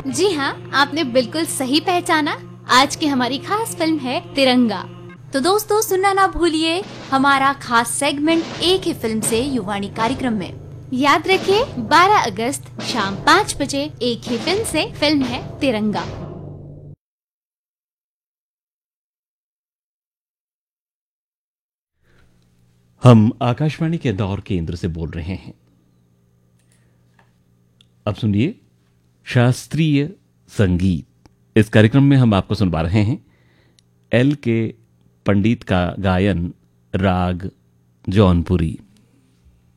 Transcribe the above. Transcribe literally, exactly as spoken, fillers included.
जी हाँ, आपने बिल्कुल सही पहचाना। आज की हमारी खास फिल्म है तिरंगा। तो दोस्तों, सुनना ना भूलिए हमारा खास सेगमेंट एक ही फिल्म से युवाणी कार्यक्रम में। याद रखिए बारह अगस्त शाम पाँच बजे एक ही फिल्म से। फिल्म है तिरंगा। हम आकाशवाणी के इंदौर केंद्र से बोल रहे हैं। अब सुनिए शास्त्रीय संगीत। इस कार्यक्रम में हम आपको सुनवा रहे हैं एल के पंडित का गायन, राग जौनपुरी।